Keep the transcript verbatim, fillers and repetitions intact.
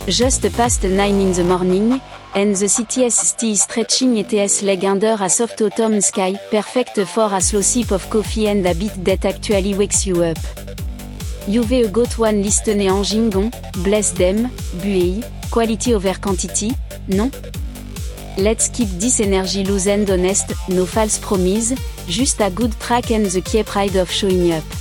Just past nine in the morning, and the city is still stretching its leg under a soft autumn sky, perfect for a slow sip of coffee and a bit that actually wakes you up. You've got one listené en gingon, bless them, buey, quality over quantity, non? Let's keep this energy loose and honest, no false promise, just a good track and the key pride of showing up.